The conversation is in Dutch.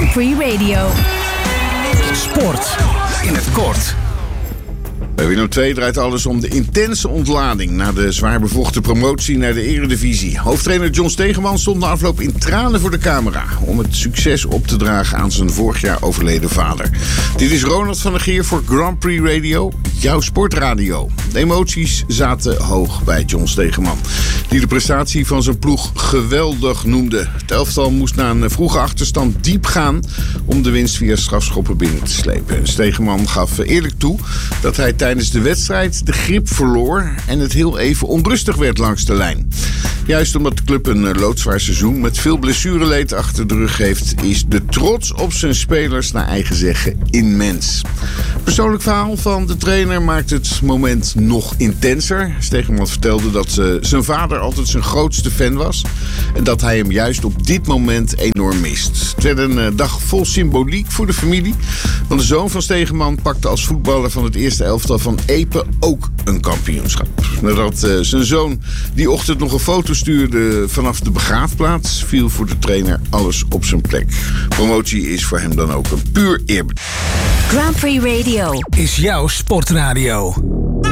Grand Prix Radio. Sport in het kort. Bij Willem II draait alles om de intense ontlading na de zwaar bevochten promotie naar de Eredivisie. Hoofdtrainer John Stegeman stond na afloop in tranen voor de camera om het succes op te dragen aan zijn vorig jaar overleden vader. Dit is Ronald van der Geer voor Grand Prix Radio, jouw sportradio. De emoties zaten hoog bij John Stegeman, die de prestatie van zijn ploeg geweldig noemde. Het elftal moest na een vroege achterstand diep gaan om de winst via strafschoppen binnen te slepen. Stegeman gaf eerlijk toe dat hij tijdens de wedstrijd de grip verloor en het heel even onrustig werd langs de lijn. Juist omdat de club een loodzwaar seizoen met veel blessureleed achter de rug heeft, is de trots op zijn spelers naar eigen zeggen immens. Persoonlijk verhaal van de trainer maakt het moment nog intenser. Stegeman vertelde dat zijn vader altijd zijn grootste fan was en dat hij hem juist op dit moment enorm mist. Het werd een dag vol symboliek voor de familie, want de zoon van Stegeman pakte als voetballer van het eerste elftal van Epe ook een kampioenschap. Nadat zijn zoon die ochtend nog een foto stuurde vanaf de begraafplaats, viel voor de trainer alles op zijn plek. Promotie is voor hem dan ook een puur eerbetoon. Grand Prix Radio is jouw sportradio.